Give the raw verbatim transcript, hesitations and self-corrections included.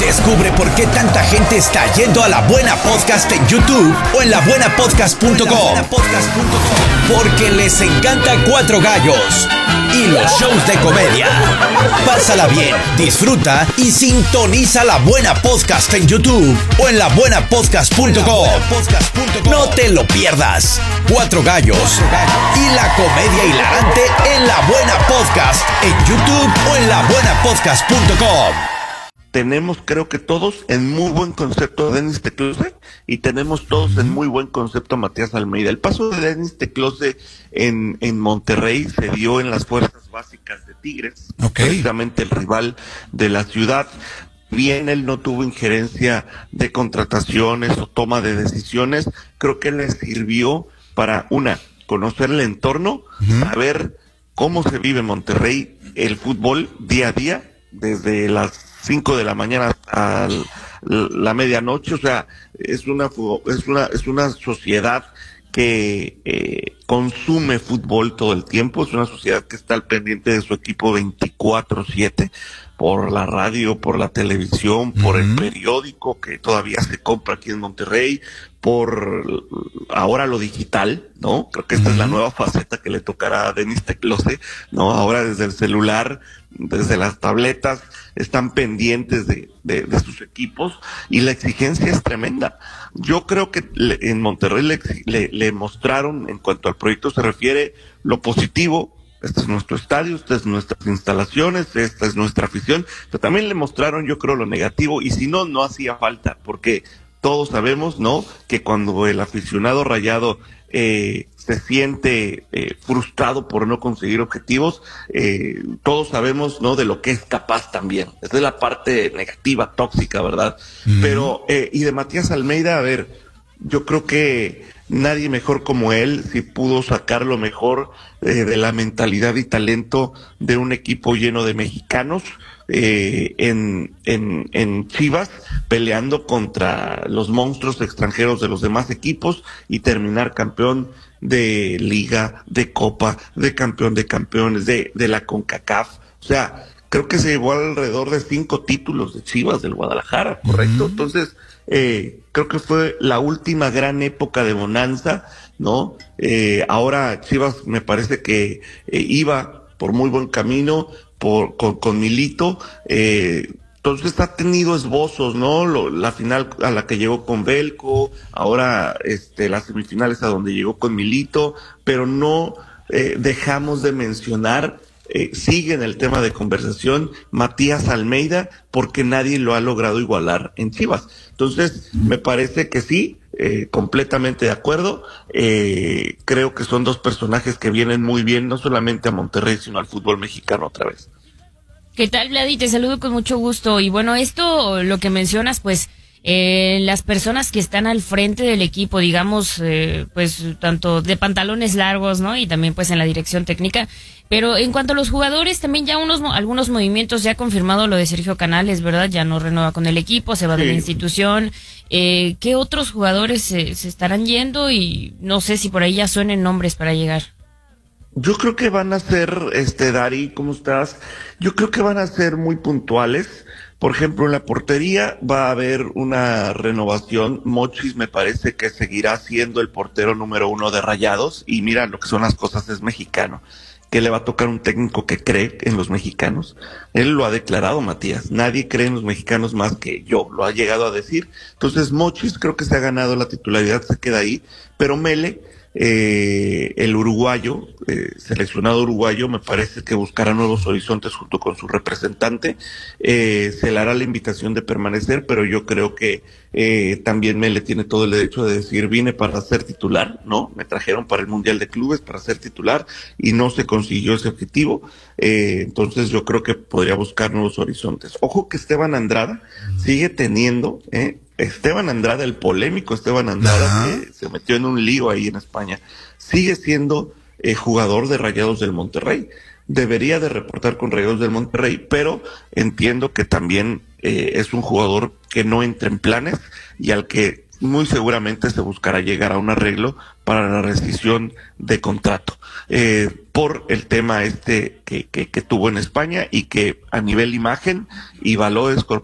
Descubre por qué tanta gente está yendo a La Buena Podcast en YouTube o en la buena podcast punto com. Porque les encanta Cuatro Gallos y los shows de comedia. Pásala bien, disfruta y sintoniza La Buena Podcast en YouTube o en la buena podcast punto com. No te lo pierdas. Cuatro Gallos y la comedia hilarante en La Buena Podcast en YouTube o en la buena podcast punto com. Tenemos, creo que todos, en muy buen concepto a Denis Teclose y tenemos todos en muy buen concepto a Matías Almeida. El paso de Denis Teclose en, en Monterrey se dio en las fuerzas básicas de Tigres, okay, precisamente el rival de la ciudad. Bien, él no tuvo injerencia de contrataciones o toma de decisiones, creo que le sirvió para, una, conocer el entorno, uh-huh, saber cómo se vive en Monterrey el fútbol día a día, desde las cinco de la mañana a la medianoche. O sea, es una es una es una sociedad que eh, consume fútbol todo el tiempo, es una sociedad que está al pendiente de su equipo veinticuatro siete, por la radio, por la televisión, por uh-huh, el periódico que todavía se compra aquí en Monterrey, por ahora lo digital, ¿no? Creo que esta uh-huh es la nueva faceta que le tocará a Denis Teclose, ¿no? Ahora desde el celular, desde las tabletas, están pendientes de, de, de sus equipos y la exigencia es tremenda. Yo creo que le, en Monterrey le, le, le mostraron, en cuanto al proyecto se refiere, lo positivo. Este es nuestro estadio, estas es nuestras instalaciones, esta es nuestra afición, pero también le mostraron, yo creo, lo negativo, y si no, no hacía falta, porque todos sabemos, ¿no?, que cuando el aficionado rayado eh, se siente eh, frustrado por no conseguir objetivos, eh, todos sabemos, ¿no?, de lo que es capaz también. Esa es la parte negativa, tóxica, ¿verdad? Mm. Pero, eh, y de Matías Almeida, a ver, yo creo que nadie mejor como él, si pudo sacar lo mejor eh, de la mentalidad y talento de un equipo lleno de mexicanos, eh, en, en, en Chivas, peleando contra los monstruos extranjeros de los demás equipos y terminar campeón de Liga, de Copa, de campeón de campeones, de, de la CONCACAF. O sea, creo que se llevó alrededor de cinco títulos de Chivas del Guadalajara, ¿correcto? Uh-huh. Entonces, eh, creo que fue la última gran época de bonanza, ¿no? Eh, ahora Chivas me parece que eh, iba por muy buen camino, por con, con Milito, eh, entonces ha tenido esbozos, ¿no? Lo, la final a la que llegó con Belko, ahora este, las semifinales a donde llegó con Milito, pero no eh, dejamos de mencionar, eh, sigue en el tema de conversación, Matías Almeida, porque nadie lo ha logrado igualar en Chivas. Entonces, me parece que sí, eh, completamente de acuerdo. Eh, creo que son dos personajes que vienen muy bien, no solamente a Monterrey, sino al fútbol mexicano otra vez. ¿Qué tal, Vladi? Te saludo con mucho gusto. Y bueno, esto, lo que mencionas, pues, eh, las personas que están al frente del equipo, digamos, eh, pues, tanto de pantalones largos, ¿no? Y también, pues, en la dirección técnica. Pero en cuanto a los jugadores, también ya unos, algunos movimientos, ya ha confirmado lo de Sergio Canales, ¿verdad? Ya no renueva con el equipo, se va sí. de la institución. Eh, ¿qué otros jugadores se, se estarán yendo? Y no sé si por ahí ya suenen nombres para llegar. Yo creo que van a ser, este, Dari, ¿cómo estás? Yo creo que van a ser muy puntuales. Por ejemplo, en la portería va a haber una renovación. Mochis me parece que seguirá siendo el portero número uno de Rayados. Y mira, lo que son las cosas, es mexicano. Que le va a tocar un técnico que cree en los mexicanos. Él lo ha declarado, Matías. Nadie cree en los mexicanos más que yo. Lo ha llegado a decir. Entonces, Mochis creo que se ha ganado la titularidad, se queda ahí. Pero Mele, Eh, el uruguayo, eh, seleccionado uruguayo, me parece que buscará nuevos horizontes junto con su representante. Eh, se le hará la invitación de permanecer, pero yo creo que eh, también Mele tiene todo el derecho de decir: vine para ser titular, ¿no? Me trajeron para el Mundial de Clubes para ser titular y no se consiguió ese objetivo. Eh, entonces yo creo que podría buscar nuevos horizontes. Ojo que Esteban Andrada sigue teniendo, eh, Esteban Andrada, el polémico Esteban Andrada, uh-huh, que se metió en un lío ahí en España, sigue siendo eh, jugador de Rayados del Monterrey. Debería de reportar con Rayados del Monterrey, pero entiendo que también eh, es un jugador que no entra en planes y al que muy seguramente se buscará llegar a un arreglo para la rescisión de contrato, eh, por el tema este que, que, que tuvo en España y que a nivel imagen y valores corporativos